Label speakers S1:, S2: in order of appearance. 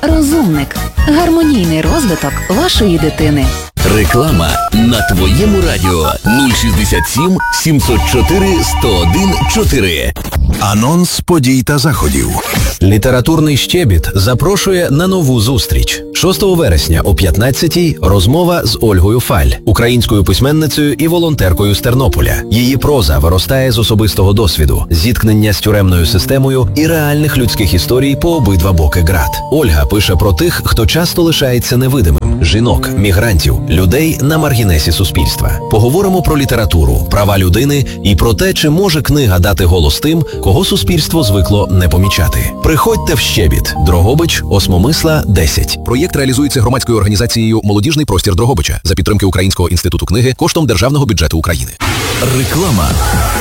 S1: Розумник. Гармонійний розвиток вашої дитини.
S2: Реклама на твоєму радіо 067 704 101 4.
S3: Анонс подій та заходів.
S4: Літературний щебіт запрошує на нову зустріч. 6 вересня о 15-й розмова з Ольгою Фаль, українською письменницею і волонтеркою з Тернополя. Її проза виростає з особистого досвіду, зіткнення з тюремною системою і реальних людських історій по обидва боки ґрат. Ольга пише про тих, хто часто лишається невидимим. Жінок, мігрантів, людей на маргінесі суспільства. Поговоримо про літературу, права людини і про те, чи може книга дати голос тим, кого суспільство звикло не помічати. Приходьте в щебіт. Дрогобич, Осмомисла, 10.
S3: Проєкт реалізується громадською організацією «Молодіжний простір Дрогобича» за підтримки Українського інституту книги коштом Державного бюджету України.
S2: Реклама.